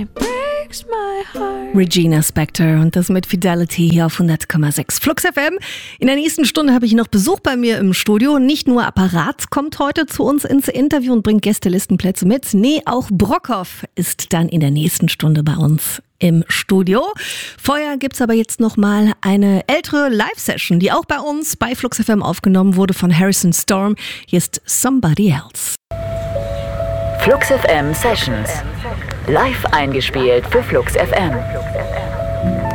Regina Spektor und das mit Fidelity hier auf 100,6 Flux FM. In der nächsten Stunde habe ich noch Besuch bei mir im Studio. Nicht nur Apparat kommt heute zu uns ins Interview und bringt Gästelistenplätze mit. Nee, auch Brockhoff ist dann in der nächsten Stunde bei uns im Studio. Vorher gibt's aber jetzt nochmal eine ältere Live-Session, die auch bei uns bei Flux FM aufgenommen wurde von Harrison Storm. Hier ist Somebody Else. Flux FM Sessions. Live eingespielt für Flux FM.